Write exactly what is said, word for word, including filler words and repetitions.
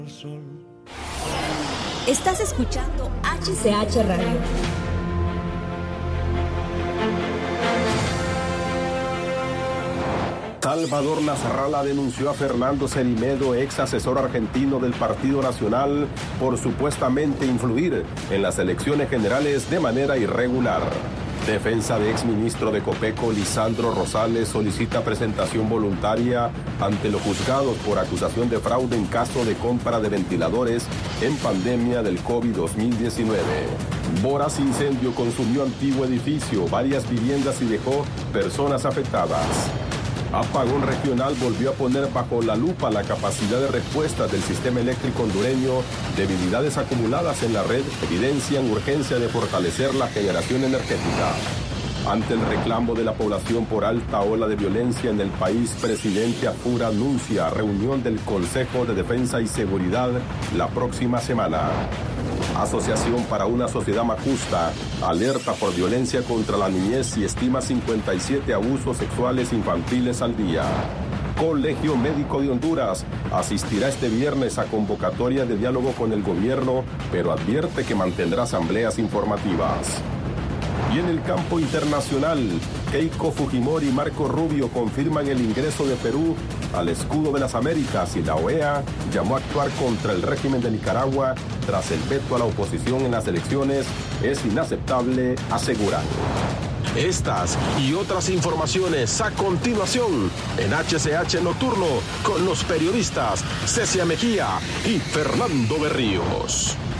Estás escuchando H C H Radio. Salvador Nasralla denunció a Fernando Cerimedo, ex asesor argentino del Partido Nacional, por supuestamente influir en las elecciones generales de manera irregular. Defensa de exministro de Copeco, Lisandro Rosales, solicita presentación voluntaria ante los juzgados por acusación de fraude en caso de compra de ventiladores en pandemia del COVID dos mil diecinueve. Voraz incendio consumió antiguo edificio, varias viviendas y dejó personas afectadas. Apagón regional volvió a poner bajo la lupa la capacidad de respuesta del sistema eléctrico hondureño. Debilidades acumuladas en la red evidencian urgencia de fortalecer la generación energética. Ante el reclamo de la población por alta ola de violencia en el país, presidente Apura anuncia reunión del Consejo de Defensa y Seguridad la próxima semana. Asociación para una Sociedad Más Justa alerta por violencia contra la niñez y estima cincuenta y siete abusos sexuales infantiles al día. Colegio Médico de Honduras asistirá este viernes a convocatoria de diálogo con el gobierno, pero advierte que mantendrá asambleas informativas. Y en el campo internacional, Keiko Fujimori y Marco Rubio confirman el ingreso de Perú al escudo de las Américas, y la O E A llamó a actuar contra el régimen de Nicaragua tras el veto a la oposición en las elecciones. Es inaceptable, aseguran. Estas y otras informaciones a continuación en H C H Nocturno con los periodistas Cecia Mejía y Fernando Berríos.